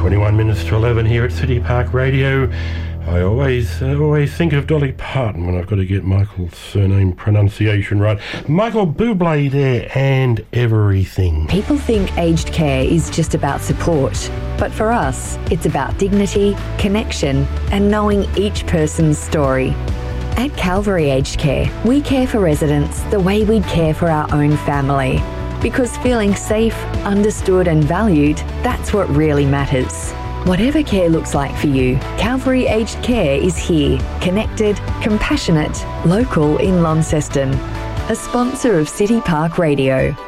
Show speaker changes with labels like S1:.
S1: 21 minutes to 11 here at City Park Radio. I always think of Dolly Parton when I've got to get Michael's surname pronunciation right. Michael Bublé there, and everything.
S2: People think aged care is just about support, but for us, it's about dignity, connection, and knowing each person's story. At Calvary Aged Care, we care for residents the way we'd care for our own family. Because feeling safe, understood and valued, that's what really matters. Whatever care looks like for you, Calvary Aged Care is here, connected, compassionate, local in Launceston. A sponsor of City Park Radio.